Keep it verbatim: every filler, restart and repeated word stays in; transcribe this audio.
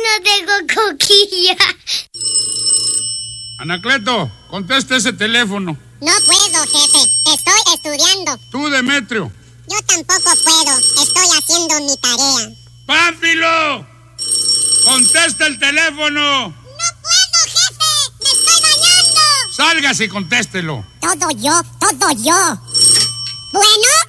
no tengo coquilla. Anacleto, contesta ese teléfono. No puedo, jefe. Estoy estudiando. Tú, Demetrio. Yo tampoco puedo. Estoy haciendo mi tarea. ¡Pánfilo! ¡Contesta el teléfono! ¡No puedo, jefe! ¡Me estoy bañando! ¡Sálgase y contéstelo! Todo yo, todo yo. Bueno...